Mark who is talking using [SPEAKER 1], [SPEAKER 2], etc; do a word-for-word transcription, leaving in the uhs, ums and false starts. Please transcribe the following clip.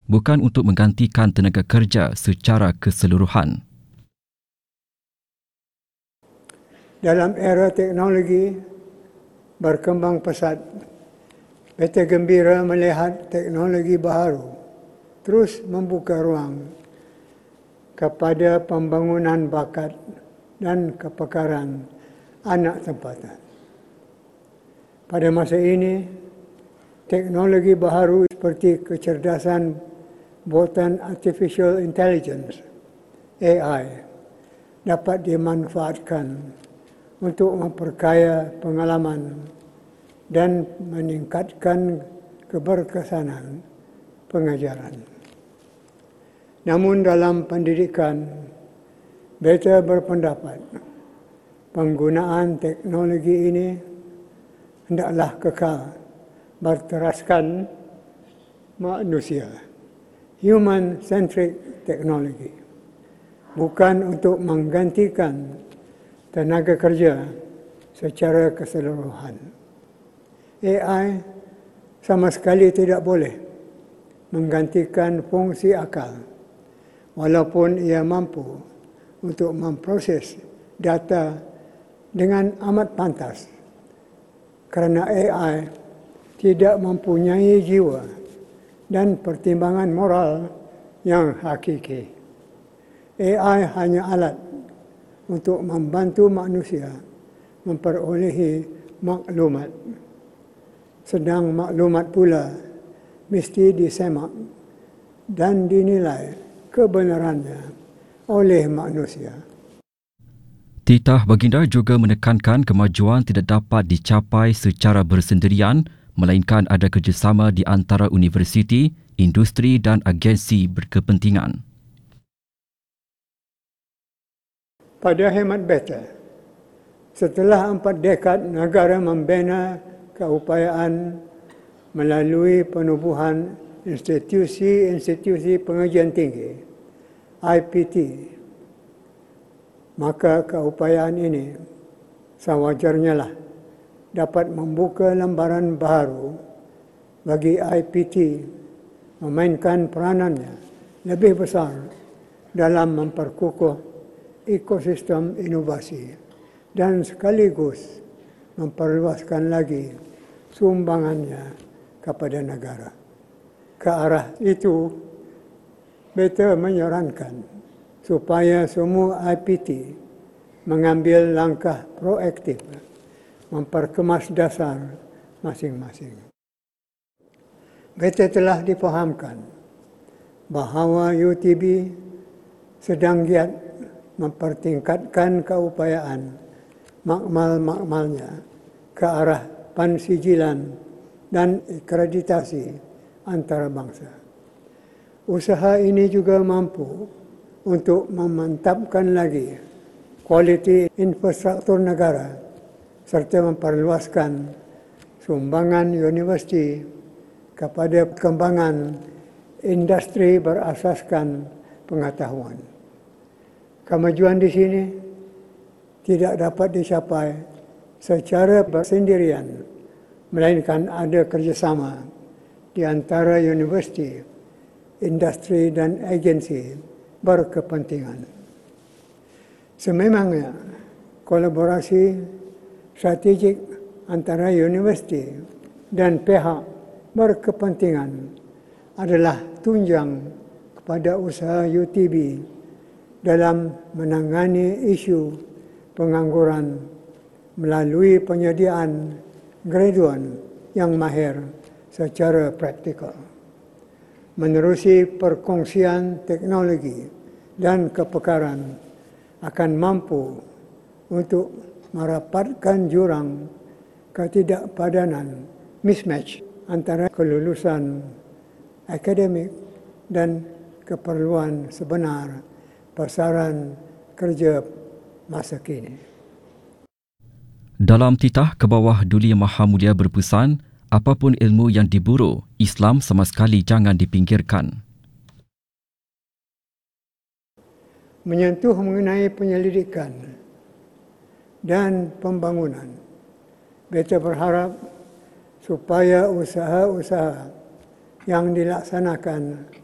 [SPEAKER 1] bukan untuk menggantikan tenaga kerja secara keseluruhan.
[SPEAKER 2] Dalam era teknologi berkembang pesat, beta gembira melihat teknologi baharu terus membuka ruang kepada pembangunan bakat dan kepakaran anak tempatan. Pada masa ini, teknologi baharu seperti kecerdasan buatan Artificial Intelligence, A I, dapat dimanfaatkan untuk memperkaya pengalaman dan meningkatkan keberkesanan pengajaran. Namun dalam pendidikan, beta berpendapat penggunaan teknologi ini hendaklah kekal berteraskan manusia, human-centric technology, bukan untuk menggantikan tenaga kerja secara keseluruhan. A I sama sekali tidak boleh menggantikan fungsi akal, walaupun ia mampu untuk memproses data dengan amat pantas, kerana A I tidak mempunyai jiwa dan pertimbangan moral yang hakiki. A I hanya alat untuk membantu manusia memperolehi maklumat. Sedang maklumat pula mesti disemak dan dinilai kebenarannya oleh manusia.
[SPEAKER 1] Titah Baginda juga menekankan kemajuan tidak dapat dicapai secara bersendirian, melainkan ada kerjasama di antara universiti, industri dan agensi berkepentingan.
[SPEAKER 2] Pada hemat beta, setelah empat dekad negara membina keupayaan melalui penubuhan institusi-institusi pengajian tinggi, I P T, maka keupayaan ini sewajarnya lah dapat membuka lembaran baru bagi I P T memainkan peranannya lebih besar dalam memperkukuh ekosistem inovasi dan sekaligus memperluaskan lagi sumbangannya kepada negara. Ke arah itu, beta menyarankan supaya semua I P T mengambil langkah proaktif memperkemas dasar masing-masing. Beta telah difahamkan bahawa U T B sedang giat mempertingkatkan keupayaan makmal-makmalnya ke arah pansijilan dan akreditasi antarabangsa. Usaha ini juga mampu untuk memantapkan lagi kualiti infrastruktur negara serta memperluaskan sumbangan universiti kepada perkembangan industri berasaskan pengetahuan. Kemajuan di sini tidak dapat dicapai secara bersendirian, melainkan ada kerjasama di antara universiti, industri dan agensi berkepentingan. Sememangnya, kolaborasi strategik antara universiti dan pihak berkepentingan adalah tunjang kepada usaha U T B dalam menangani isu pengangguran melalui penyediaan graduan yang mahir secara praktikal. Menerusi perkongsian teknologi dan kepakaran akan mampu untuk merapatkan jurang ketidakpadanan mismatch antara kelulusan akademik dan keperluan sebenar pasaran kerja masa kini.
[SPEAKER 1] Dalam titah ke bawah Duli Yang Maha Mulia berpesan, apapun ilmu yang diburu, Islam sama sekali jangan dipinggirkan.
[SPEAKER 2] Menyentuh mengenai penyelidikan dan pembangunan, beta berharap supaya usaha-usaha yang dilaksanakan